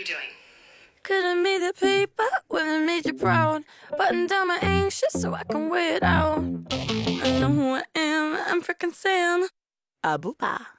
you doing? Couldn't be the paper when it made you proud. Button down my anxious so I can wear it out. I know who I am, I'm freaking Sam. Abuba.